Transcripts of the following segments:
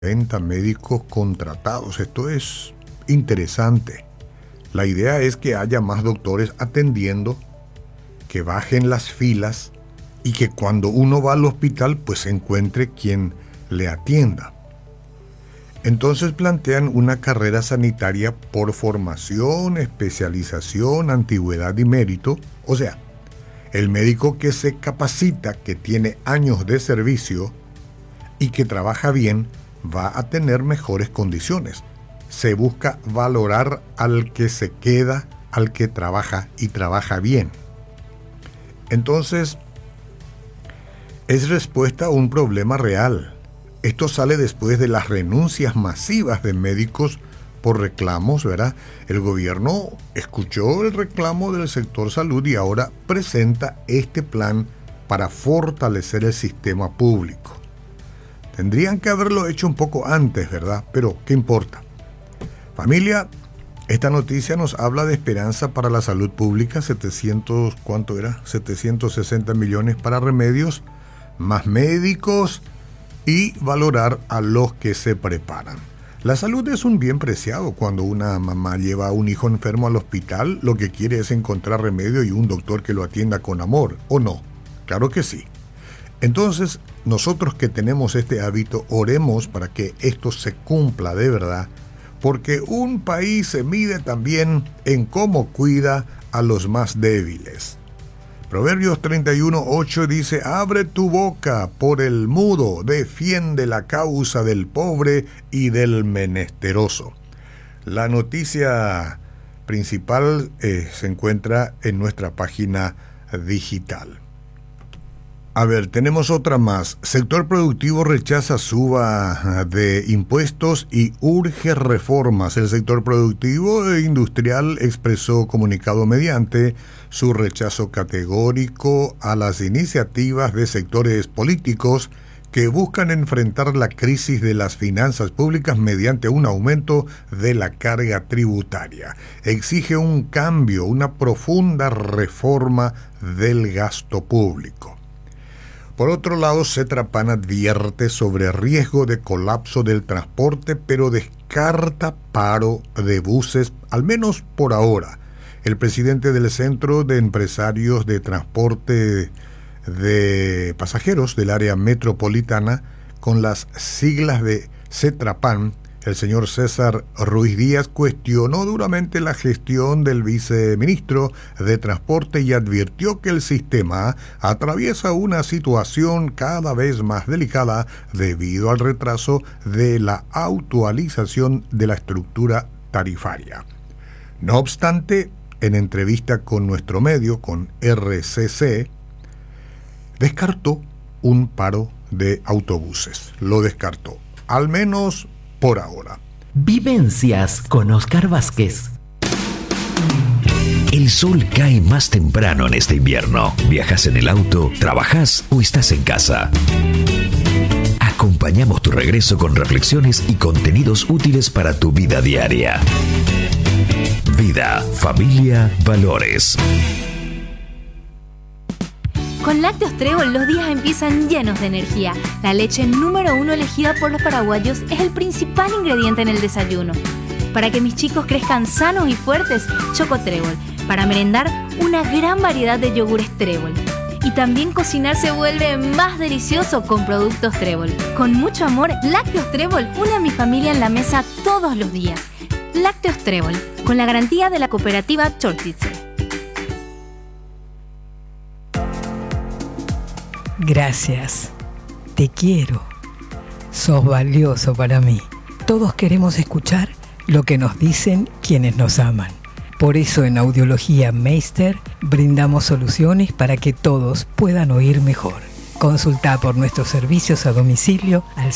40 médicos contratados. Esto es interesante. La idea es que haya más doctores atendiendo, que bajen las filas y que cuando uno va al hospital pues se encuentre quien le atienda. Entonces plantean una carrera sanitaria por formación, especialización, antigüedad y mérito. O sea, el médico que se capacita, que tiene años de servicio y que trabaja bien, va a tener mejores condiciones. Se busca valorar al que se queda, al que trabaja y trabaja bien. Entonces, es respuesta a un problema real. Esto sale después de las renuncias masivas de médicos por reclamos, ¿verdad? El gobierno escuchó el reclamo del sector salud y ahora presenta este plan para fortalecer el sistema público. Tendrían que haberlo hecho un poco antes, ¿verdad? Pero, ¿qué importa? Familia, esta noticia nos habla de esperanza para la salud pública. 760 millones para remedios, más médicos y valorar a los que se preparan. La salud es un bien preciado. Cuando una mamá lleva a un hijo enfermo al hospital, lo que quiere es encontrar remedio y un doctor que lo atienda con amor, ¿o no? Claro que sí. Entonces, nosotros que tenemos este hábito, oremos para que esto se cumpla de verdad, porque un país se mide también en cómo cuida a los más débiles. Proverbios 31:8 dice: abre tu boca por el mudo, defiende la causa del pobre y del menesteroso. La noticia principal se encuentra en nuestra página digital. A ver, tenemos otra más. Sector productivo rechaza suba de impuestos y urge reformas. El sector productivo e industrial expresó comunicado mediante su rechazo categórico a las iniciativas de sectores políticos que buscan enfrentar la crisis de las finanzas públicas mediante un aumento de la carga tributaria. Exige un cambio, una profunda reforma del gasto público. Por otro lado, Cetrapan advierte sobre riesgo de colapso del transporte, pero descarta paro de buses, al menos por ahora. El presidente del Centro de Empresarios de Transporte de Pasajeros del área metropolitana, con las siglas de Cetrapan, el señor César Ruiz Díaz, cuestionó duramente la gestión del viceministro de Transporte y advirtió que el sistema atraviesa una situación cada vez más delicada debido al retraso de la actualización de la estructura tarifaria. No obstante, en entrevista con nuestro medio, con RCC, descartó un paro de autobuses. Lo descartó, al menos por ahora. Vivencias con Oscar Vázquez. El sol cae más temprano en este invierno. ¿Viajas en el auto, trabajas o estás en casa? Acompañamos tu regreso con reflexiones y contenidos útiles para tu vida diaria. Vida, familia, valores. Con Lácteos Trébol los días empiezan llenos de energía. La leche número 1 elegida por los paraguayos es el principal ingrediente en el desayuno. Para que mis chicos crezcan sanos y fuertes, Choco Trébol. Para merendar, una gran variedad de yogures Trébol. Y también cocinar se vuelve más delicioso con productos Trébol. Con mucho amor, Lácteos Trébol une a mi familia en la mesa todos los días. Lácteos Trébol, con la garantía de la cooperativa Chortitze. Gracias. Te quiero. Sos valioso para mí. Todos queremos escuchar lo que nos dicen quienes nos aman. Por eso en Audiología Meister brindamos soluciones para que todos puedan oír mejor. Consulta por nuestros servicios a domicilio al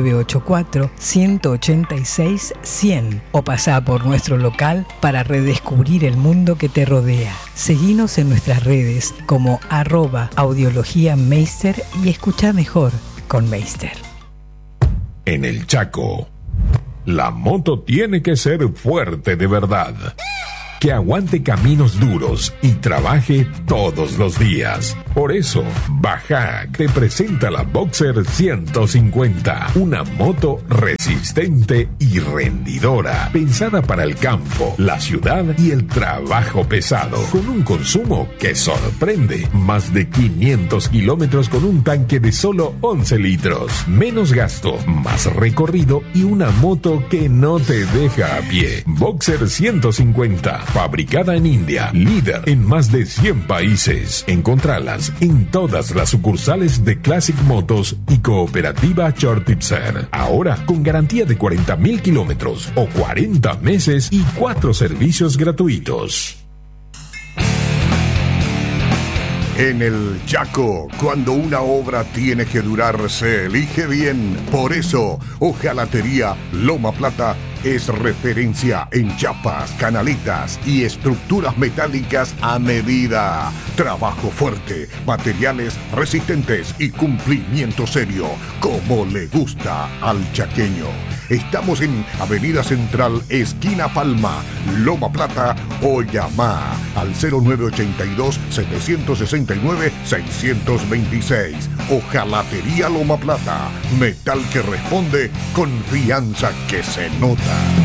0984-186-100 o pasá por nuestro local para redescubrir el mundo que te rodea. Seguinos en nuestras redes como @Audiología Meister y escucha mejor con Meister. En el Chaco, la moto tiene que ser fuerte de verdad. que aguante caminos duros y trabaje todos los días. Por eso, Bajaj te presenta la Boxer 150, una moto resistente y rendidora, pensada para el campo, la ciudad y el trabajo pesado, con un consumo que sorprende. Más de 500 kilómetros con un tanque de solo 11 litros. Menos gasto, más recorrido y una moto que no te deja a pie. Boxer 150, fabricada en India, líder en más de 100 países. Encontralas en todas las sucursales de Classic Motos y Cooperativa Chortipser. Ahora con garantía de 40.000 kilómetros o 40 meses y 4 servicios gratuitos. En el Chaco, cuando una obra tiene que durar, se elige bien. Por eso, Hojalatería Loma Plata es referencia en chapas, canaletas y estructuras metálicas a medida. Trabajo fuerte, materiales resistentes y cumplimiento serio, como le gusta al chaqueño. Estamos en Avenida Central, esquina Palma, Loma Plata, o llama al 0982-769-626. Hojalatería Loma Plata, metal que responde, confianza que se nota.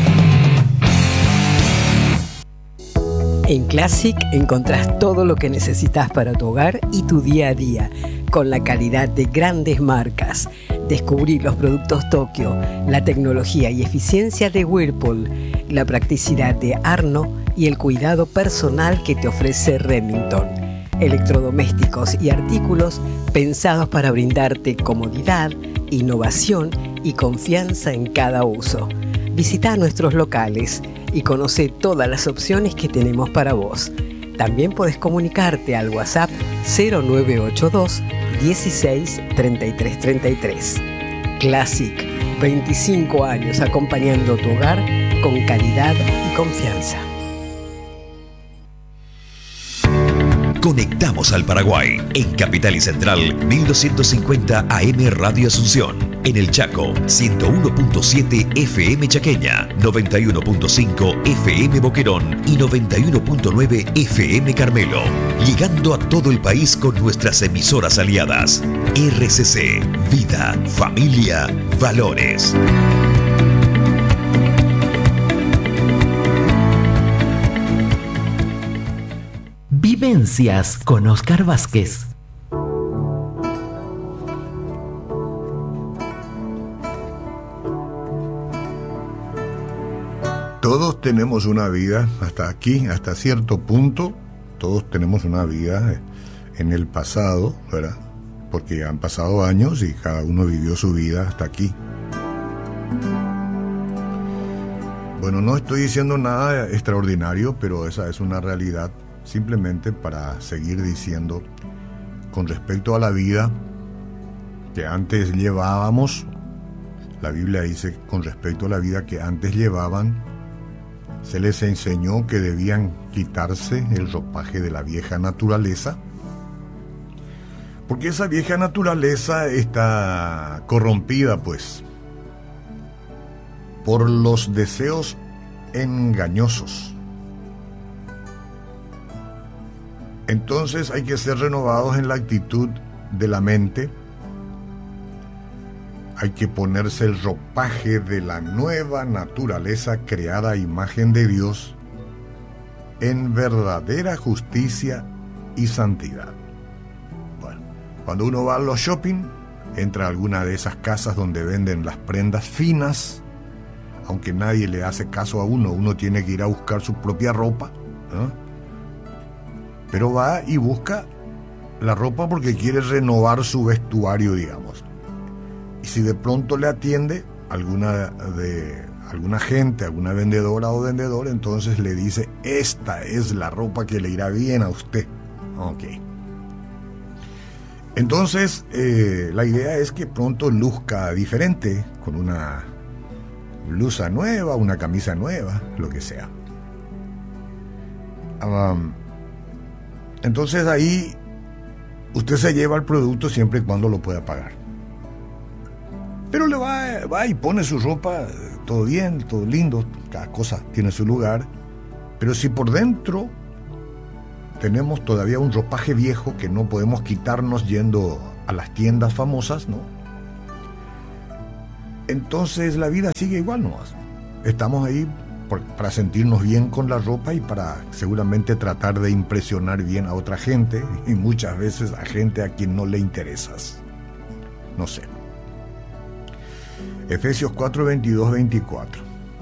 En Classic encontrás todo lo que necesitas para tu hogar y tu día a día, con la calidad de grandes marcas. Descubrí los productos Tokio, la tecnología y eficiencia de Whirlpool, la practicidad de Arno y el cuidado personal que te ofrece Remington. Electrodomésticos y artículos pensados para brindarte comodidad, innovación y confianza en cada uso. Visita nuestros locales y conoce todas las opciones que tenemos para vos. También podés comunicarte al WhatsApp 0982 16 33 33. Classic, 25 años acompañando tu hogar con calidad y confianza. Conectamos al Paraguay en Capital y Central 1250 AM Radio Asunción. En el Chaco 101.7 FM Chaqueña, 91.5 FM Boquerón y 91.9 FM Carmelo. Llegando a todo el país con nuestras emisoras aliadas. RCC, Vida, Familia, Valores. Vivencias con Oscar Vázquez. Todos tenemos una vida, hasta aquí, hasta cierto punto, todos tenemos una vida en el pasado, ¿verdad? Porque han pasado años y cada uno vivió su vida hasta aquí. Bueno, no estoy diciendo nada extraordinario, pero esa es una realidad. Simplemente para seguir diciendo, con respecto a la vida que antes llevábamos, la Biblia dice, con respecto a la vida que antes llevaban, se les enseñó que debían quitarse el ropaje de la vieja naturaleza, porque esa vieja naturaleza está corrompida, pues, por los deseos engañosos. Entonces hay que ser renovados en la actitud de la mente. Hay que ponerse el ropaje de la nueva naturaleza creada a imagen de Dios en verdadera justicia y santidad. Bueno, cuando uno va a los shopping, entra a alguna de esas casas donde venden las prendas finas, aunque nadie le hace caso a uno, uno tiene que ir a buscar su propia ropa, ¿no? Pero va y busca la ropa porque quiere renovar su vestuario, digamos. Y si de pronto le atiende alguna gente, alguna vendedora o vendedor, entonces le dice, esta es la ropa que le irá bien a usted. Ok. Entonces, la idea es que pronto luzca diferente, con una blusa nueva, una camisa nueva, lo que sea. Entonces ahí usted se lleva el producto siempre y cuando lo pueda pagar. Pero le va y pone su ropa, todo bien, todo lindo, cada cosa tiene su lugar, Pero si por dentro tenemos todavía un ropaje viejo que no podemos quitarnos yendo a las tiendas famosas, ¿no? Entonces la vida sigue igual nomás. Estamos ahí para sentirnos bien con la ropa y para seguramente tratar de impresionar bien a otra gente, y muchas veces a gente a quien no le interesas. No sé. Efesios 4, 22, 24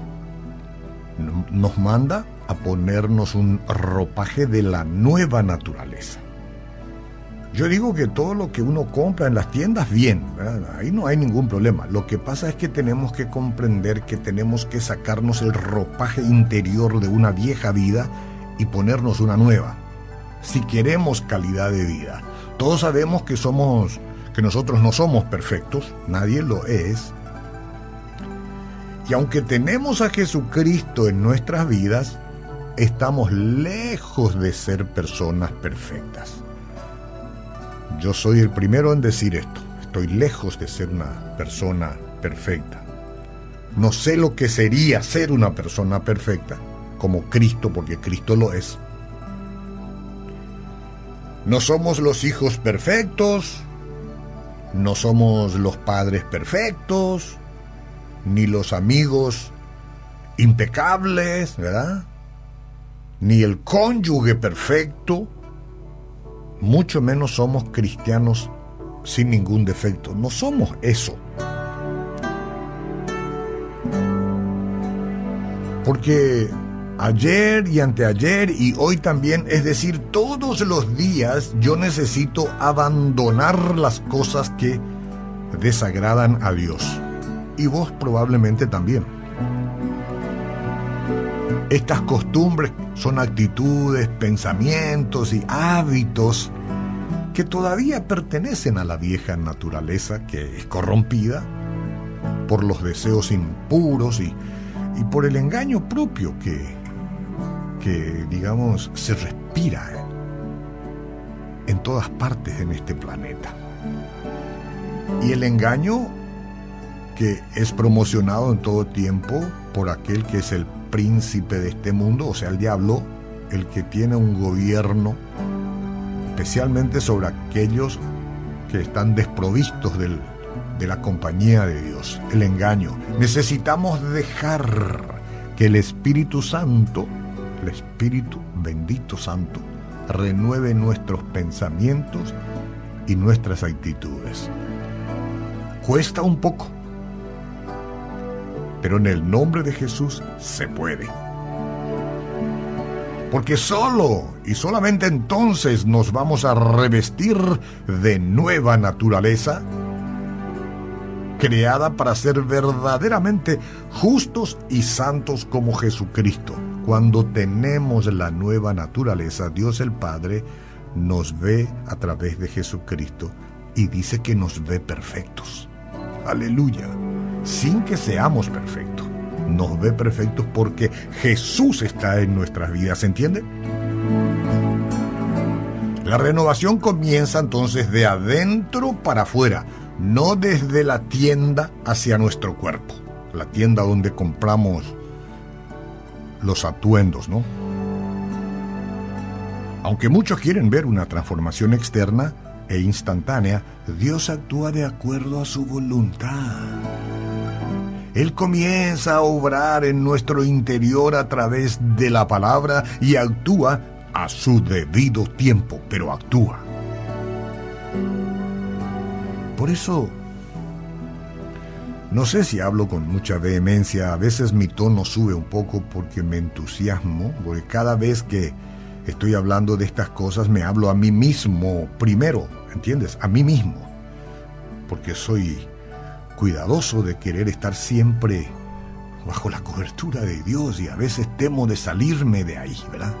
nos manda a ponernos un ropaje de la nueva naturaleza. Yo digo que todo lo que uno compra en las tiendas, bien, ¿verdad? Ahí no hay ningún problema. Lo que pasa es que tenemos que comprender que tenemos que sacarnos el ropaje interior de una vieja vida y ponernos una nueva, si queremos calidad de vida. Todos sabemos que nosotros no somos perfectos, nadie lo es. Y aunque tenemos a Jesucristo en nuestras vidas, estamos lejos de ser personas perfectas. Yo soy el primero en decir esto. Estoy lejos de ser una persona perfecta. No sé lo que sería ser una persona perfecta, como Cristo, porque Cristo lo es. No somos los hijos perfectos, no somos los padres perfectos, ni los amigos impecables, ¿verdad? Ni el cónyuge perfecto. Mucho menos somos cristianos sin ningún defecto. No somos eso. Porque ayer y anteayer y hoy también, es decir, todos los días, yo necesito abandonar las cosas que desagradan a Dios. Y vos probablemente también. Estas costumbres son actitudes, pensamientos y hábitos que todavía pertenecen a la vieja naturaleza, que es corrompida por los deseos impuros y por el engaño propio que digamos se respira en todas partes en este planeta. Y el engaño que es promocionado en todo tiempo por aquel que es el príncipe de este mundo, o sea, el diablo, el que tiene un gobierno especialmente sobre aquellos que están desprovistos de la compañía de Dios, el engaño. Necesitamos dejar que el Espíritu Santo, el Espíritu bendito Santo, renueve nuestros pensamientos y nuestras actitudes. Cuesta un poco, pero en el nombre de Jesús se puede. Porque solo y solamente entonces nos vamos a revestir de nueva naturaleza, creada para ser verdaderamente justos y santos como Jesucristo. Cuando tenemos la nueva naturaleza, Dios el Padre nos ve a través de Jesucristo y dice que nos ve perfectos. Aleluya. Sin que seamos perfectos. Nos ve perfectos porque Jesús está en nuestras vidas, ¿se entiende? La renovación comienza entonces de adentro para afuera, no desde la tienda hacia nuestro cuerpo, la tienda donde compramos los atuendos, ¿no? Aunque muchos quieren ver una transformación externa e instantánea, Dios actúa de acuerdo a su voluntad. Él comienza a obrar en nuestro interior a través de la palabra y actúa a su debido tiempo, pero actúa. Por eso, no sé si hablo con mucha vehemencia, a veces mi tono sube un poco porque me entusiasmo, porque cada vez que estoy hablando de estas cosas me hablo a mí mismo primero, ¿entiendes? A mí mismo, porque soy cuidadoso de querer estar siempre bajo la cobertura de Dios y a veces temo de salirme de ahí, ¿verdad?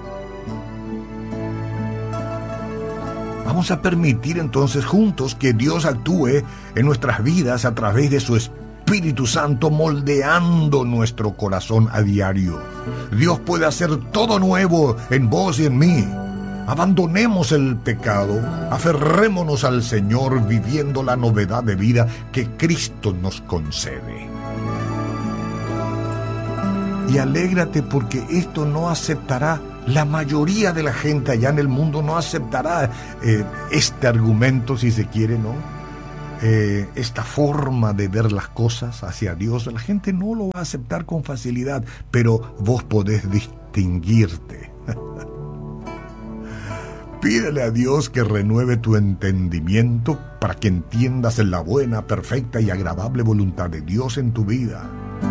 Vamos a permitir entonces juntos que Dios actúe en nuestras vidas a través de su Espíritu Santo, moldeando nuestro corazón a diario. Dios puede hacer todo nuevo en vos y en mí. Abandonemos el pecado, aferrémonos al Señor viviendo la novedad de vida que Cristo nos concede. y alégrate porque esto no aceptará. La mayoría de la gente allá en el mundo no aceptará este argumento, si se quiere, ¿no? Esta forma de ver las cosas hacia Dios. La gente no lo va a aceptar con facilidad, pero vos podés distinguirte. Pídele a Dios que renueve tu entendimiento para que entiendas la buena, perfecta y agradable voluntad de Dios en tu vida.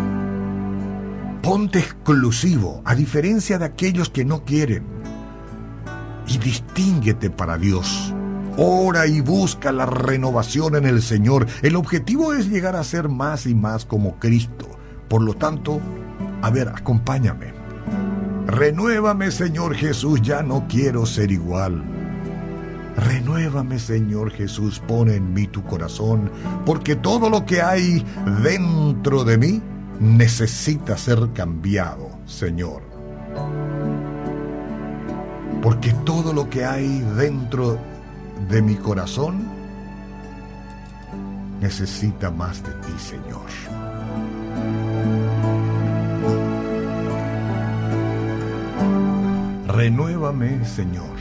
Ponte exclusivo, a diferencia de aquellos que no quieren, y distínguete para Dios. Ora y busca la renovación en el Señor. El objetivo es llegar a ser más y más como Cristo. Por lo tanto, a ver, acompáñame. Renuévame, Señor Jesús, ya no quiero ser igual. Renuévame, Señor Jesús, pon en mí tu corazón, porque todo lo que hay dentro de mí necesita ser cambiado, Señor. Porque todo lo que hay dentro de mi corazón necesita más de ti, Señor. Renuévame, Señor.